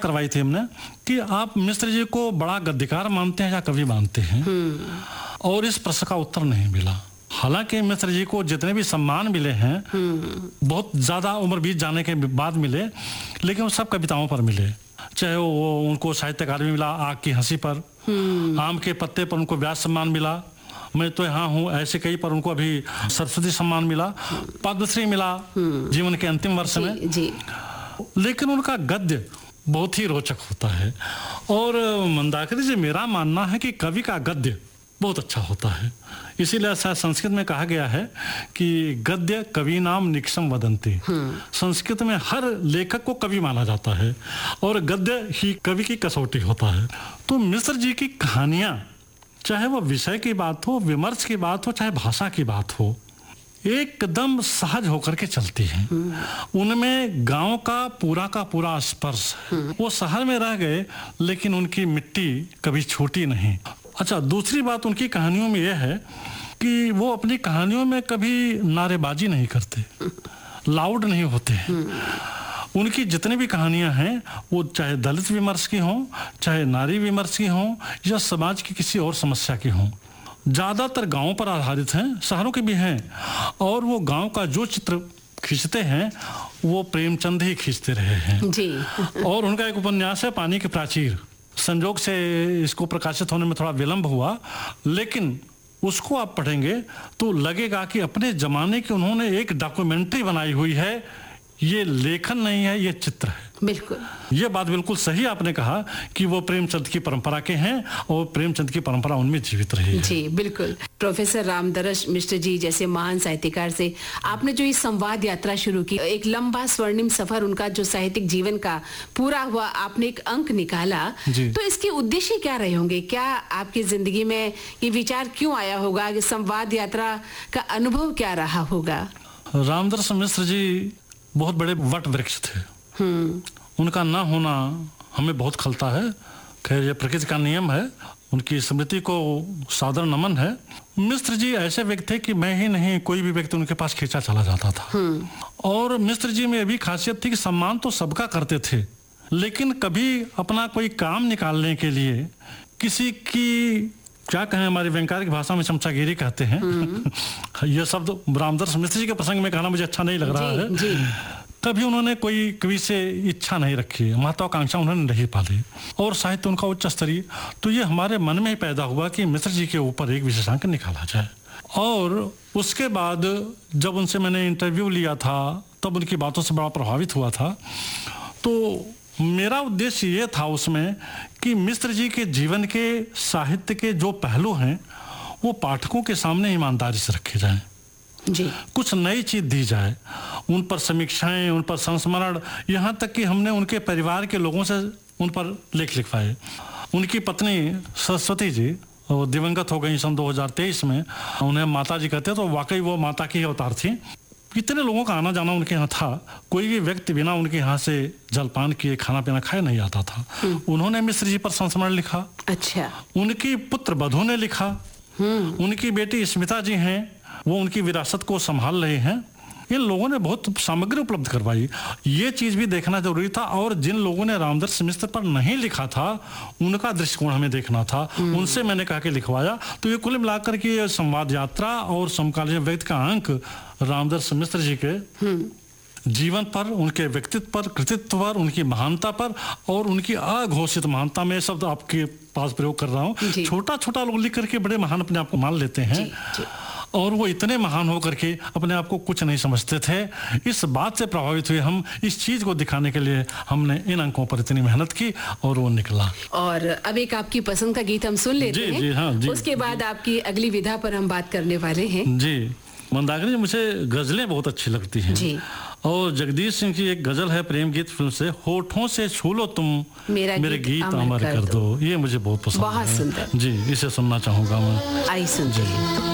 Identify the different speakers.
Speaker 1: करवाई थी हमने कि आप मिश्र जी को बड़ा गद्यकार मानते हैं या कवि मानते हैं, और इस प्रश्न का उत्तर नहीं मिला। हालांकि मिश्र जी को जितने भी सम्मान मिले हैं बहुत ज्यादा उम्र बीत जाने के बाद मिले, लेकिन वो सब कविताओं पर मिले। चाहे वो उनको साहित्य अकादमी मिला आग की हंसी पर, आम के पत्ते पर उनको व्यास सम्मान मिला, मैं तो यहाँ हूँ ऐसे कई पर उनको अभी सरस्वती सम्मान मिला, पद्मश्री मिला जीवन के अंतिम वर्ष में
Speaker 2: जी।
Speaker 1: लेकिन उनका गद्य बहुत ही रोचक होता है। और मंदाकिनी जी, मेरा मानना है कि कवि का गद्य बहुत अच्छा होता है। इसीलिए ऐसा संस्कृत में कहा गया है कि गद्य कवि नाम निक्षम वदंती। संस्कृत में हर लेखक को कवि माना जाता है और गद्य ही कवि की कसौटी होता है। तो मिश्र जी की कहानियां, चाहे वो विषय की बात हो, विमर्श की बात हो, चाहे भाषा की बात हो, एकदम सहज होकर के चलती हैं। उनमें गांव का पूरा स्पर्श है। वो शहर में रह गए लेकिन उनकी मिट्टी कभी छूटी नहीं। अच्छा, दूसरी बात उनकी कहानियों में यह है कि वो अपनी कहानियों में कभी नारेबाजी नहीं करते, लाउड नहीं होते हैं। उनकी जितनी भी कहानियां हैं वो चाहे दलित विमर्श की हों, चाहे नारी विमर्श की हों, या समाज की किसी और समस्या की हों, ज्यादातर गांवों पर आधारित हैं, शहरों के भी हैं। और वो गांव का जो चित्र खींचते हैं वो प्रेमचंद ही खींचते रहे हैं
Speaker 2: जी।
Speaker 1: और उनका एक उपन्यास है पानी के प्राचीर। संजोग से इसको प्रकाशित होने में थोड़ा विलंब हुआ, लेकिन उसको आप पढ़ेंगे तो लगेगा कि अपने जमाने की उन्होंने एक डॉक्यूमेंट्री बनाई हुई है। ये लेखन नहीं है, ये चित्र है।
Speaker 2: बिल्कुल,
Speaker 1: ये बात बिल्कुल सही आपने कहा कि वो प्रेमचंद की परंपरा के हैं और प्रेमचंद की परंपरा उनमें जीवित रही है।
Speaker 2: जी बिल्कुल। प्रोफेसर रामदरस मिश्र जी जैसे महान साहित्यकार से आपने जो इस संवाद यात्रा शुरू की, एक लंबा स्वर्णिम सफर उनका जो साहित्यिक जीवन का पूरा हुआ, आपने एक अंक निकाला, तो इसके उद्देश्य क्या रहे होंगे? क्या आपकी जिंदगी में ये विचार क्यों आया होगा कि संवाद यात्रा का अनुभव क्या रहा होगा?
Speaker 1: रामदरस मिश्र जी बहुत बड़े वट वृक्ष थे। उनका ना होना हमें बहुत खलता है। खैर, ये प्रकृति का नियम है। उनकी स्मृति को सादर नमन है। मिश्र जी ऐसे व्यक्ति थे कि मैं ही नहीं, कोई भी व्यक्ति उनके पास खींचा चला जाता था। और मिश्र जी में भी खासियत थी कि सम्मान तो सबका करते थे, लेकिन कभी अपना कोई काम निकालने के लिए किसी की, क्या कहें, हमारी व्यंग्यात्मक भाषा में चमचागिरी कहते हैं। यह शब्द रामदरस मिश्र जी के प्रसंग में कहना मुझे अच्छा नहीं लग रहा है। कभी उन्होंने कोई कवि से इच्छा नहीं रखी, महत्वाकांक्षा उन्होंने नहीं पाली, और साहित्य उनका उच्च स्तरीय। तो ये हमारे मन में ही पैदा हुआ कि मिश्र जी के ऊपर एक विशेषांक निकाला जाए। और उसके बाद जब उनसे मैंने इंटरव्यू लिया था तब उनकी बातों से बड़ा प्रभावित हुआ था। तो मेरा उद्देश्य ये था उसमें कि मिश्र जी के जीवन के, साहित्य के जो पहलू हैं वो पाठकों के सामने ईमानदारी से रखे जाएं
Speaker 2: जी। कुछ
Speaker 1: नई चीज दी जाए, उन पर समीक्षाएं, उन पर संस्मरण, यहाँ तक कि हमने उनके परिवार के लोगों से उन पर लेख लिखवाए। उनकी पत्नी सरस्वती जी वो दिवंगत हो गई सन 2023 में। उन्हें माता जी कहते, तो वाकई वो माता की अवतार थी। कितने लोगों का आना जाना उनके यहाँ था, कोई भी व्यक्ति बिना उनके यहाँ से जलपान किए, खाना पीना खाए नहीं आता था। उन्होंने मिश्र जी पर संस्मरण लिखा।
Speaker 2: अच्छा।
Speaker 1: उनकी पुत्र बधू ने लिखा। उनकी बेटी स्मिता जी हैं, वो उनकी विरासत को संभाल रहे हैं। इन लोगों ने बहुत सामग्री उपलब्ध करवाई। ये चीज भी देखना जरूरी था। और जिन लोगों ने रामदरस मिश्र पर नहीं लिखा था उनका दृष्टिकोण हमें देखना था। उनसे मैंने कहा कि लिखवाया। तो ये कुल मिलाकर के संवाद यात्रा और समकालीन व्यक्ति का अंक रामदरस मिश्र जी के जीवन पर, उनके व्यक्तित्व पर, कृतित्व पर, उनकी महानता पर और उनकी अघोषित महानता में शब्द आपके पास प्रयोग कर रहा हूँ। छोटा छोटा लोग लिख करके बड़े महान अपने आप को मान लेते हैं। और वो इतने महान होकर के अपने आप को कुछ नहीं समझते थे। इस बात से प्रभावित हुए हम, इस चीज को दिखाने के लिए हमने इन अंकों पर इतनी मेहनत की और वो निकला।
Speaker 2: और अब एक आपकी पसंद का गीत हम सुन लेते हैं।
Speaker 1: जी हाँ जी।
Speaker 2: उसके बाद आपकी अगली विधा पर हम बात करने वाले हैं।
Speaker 1: जी, मंदाकिनी जी, मुझे गजलें बहुत अच्छी लगती हैं जी। और जगदीश सिंह की एक गजल है प्रेम गीत फिल्म से, होठों से छू लो तुम मेरे गीत अमर कर दो। ये मुझे बहुत पसंद है।
Speaker 2: बहुत सुंदर।
Speaker 1: जी, इसे सुनना चाहूंगा मैं।
Speaker 2: आई सुनते हैं।